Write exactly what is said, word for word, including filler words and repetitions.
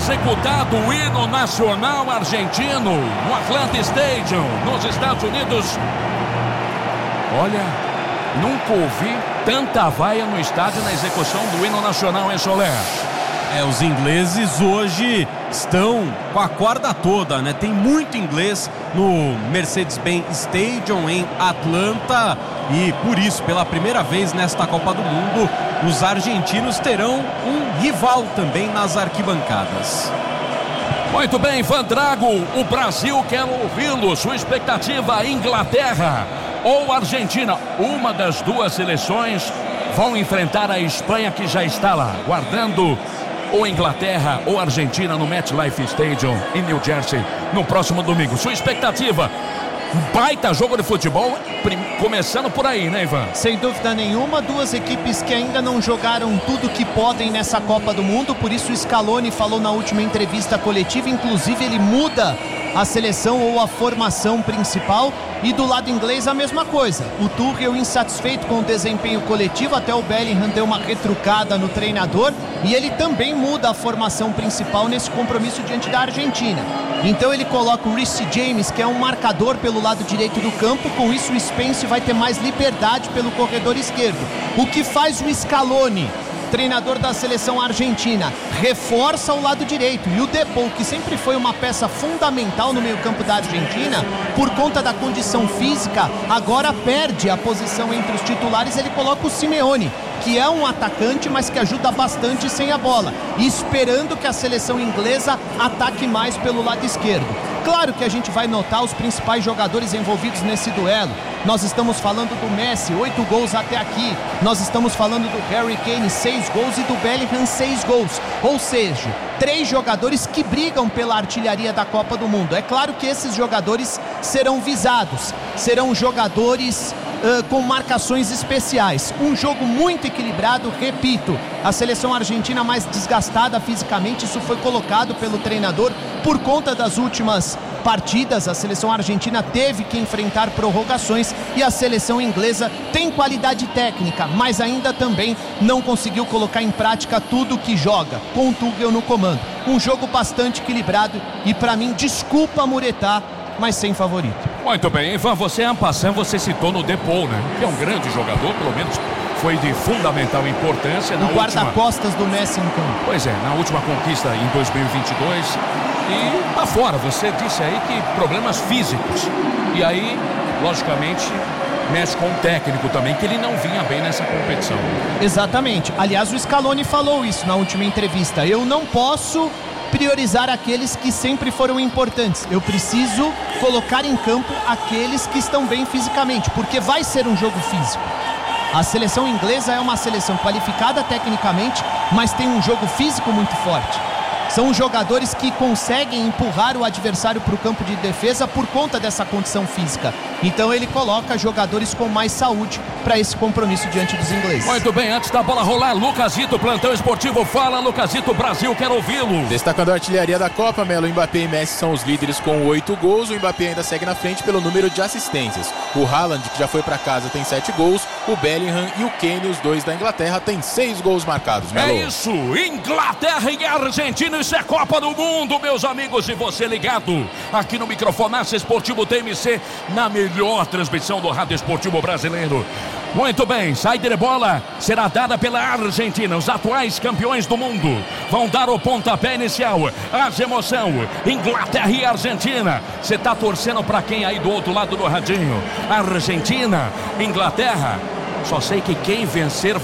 executado o hino nacional argentino no Atlanta Stadium, nos Estados Unidos. Olha, nunca ouvi tanta vaia no estádio na execução do hino nacional, hein, Soler? É, os ingleses hoje estão com a corda toda, né? Tem muito inglês no Mercedes-Benz Stadium em Atlanta e por isso, pela primeira vez nesta Copa do Mundo, os argentinos terão um rival também nas arquibancadas. Muito bem, Vandrago, o Brasil quer ouvi-lo. Sua expectativa, Inglaterra ou Argentina? Uma das duas seleções vão enfrentar a Espanha, que já está lá, guardando ou Inglaterra ou Argentina no MetLife Stadium em New Jersey no próximo domingo. Sua expectativa? Baita jogo de futebol, começando por aí, né, Ivan? Sem dúvida nenhuma, duas equipes que ainda não jogaram tudo que podem nessa Copa do Mundo, por isso o Scaloni falou na última entrevista coletiva, inclusive ele muda a seleção ou a formação principal. E do lado inglês a mesma coisa, o Tuchel insatisfeito com o desempenho coletivo, até o Bellingham deu uma retrucada no treinador e ele também muda a formação principal nesse compromisso diante da Argentina. Então ele coloca o Reece James, que é um marcador pelo lado direito do campo, com isso o Spence vai ter mais liberdade pelo corredor esquerdo. O que faz o Scaloni, treinador da seleção argentina, reforça o lado direito, e o Depou, que sempre foi uma peça fundamental no meio-campo da Argentina, por conta da condição física, agora perde a posição entre os titulares. Ele coloca o Simeone, que é um atacante, mas que ajuda bastante sem a bola, e esperando que a seleção inglesa ataque mais pelo lado esquerdo. Claro que a gente vai notar os principais jogadores envolvidos nesse duelo. Nós estamos falando do Messi, oito gols até aqui. Nós estamos falando do Harry Kane, seis gols, e do Bellingham, seis gols. Ou seja, três jogadores que brigam pela artilharia da Copa do Mundo. É claro que esses jogadores serão visados, serão jogadores uh, com marcações especiais. Um jogo muito equilibrado, repito. A seleção argentina mais desgastada fisicamente, isso foi colocado pelo treinador por conta das últimas partidas. A seleção argentina teve que enfrentar prorrogações e a seleção inglesa tem qualidade técnica, mas ainda também não conseguiu colocar em prática tudo que joga, com o Tuchel no comando. Um jogo bastante equilibrado e, para mim, desculpa muretar, mas sem favorito. Muito bem, Ivan, você é passando, você citou no Depou, né? Que é um grande jogador, pelo menos foi de fundamental importância na o guarda-costas do Messi no campo. Pois é, na última conquista em dois mil e vinte e dois. E tá fora, você disse aí que problemas físicos. E aí, logicamente, mexe com o técnico também, que ele não vinha bem nessa competição. Exatamente. Aliás, o Scaloni falou isso na última entrevista. Eu não posso priorizar aqueles que sempre foram importantes. Eu preciso colocar em campo aqueles que estão bem fisicamente, porque vai ser um jogo físico. A seleção inglesa é uma seleção qualificada tecnicamente, mas tem um jogo físico muito forte. São jogadores que conseguem empurrar o adversário para o campo de defesa por conta dessa condição física. Então ele coloca jogadores com mais saúde para esse compromisso diante dos ingleses. Muito bem, antes da bola rolar, Lucasito, plantão esportivo. Fala, Lucasito, Brasil, quero ouvi-lo. Destacando a artilharia da Copa, Melo, Mbappé e Messi são os líderes com oito gols. O Mbappé ainda segue na frente pelo número de assistências. O Haaland, que já foi para casa, tem sete gols. O Bellingham e o Kane, os dois da Inglaterra, têm seis gols marcados. Melo. É isso, Inglaterra e Argentina. Isso é Copa do Mundo, meus amigos, e você ligado aqui no Microfonaço Esportivo T M C, na melhor transmissão do rádio esportivo brasileiro. Muito bem, saída de bola será dada pela Argentina. Os atuais campeões do mundo vão dar o pontapé inicial. As emoção, Inglaterra e Argentina. Você tá torcendo para quem aí do outro lado do radinho? Argentina, Inglaterra. Só sei que quem vencer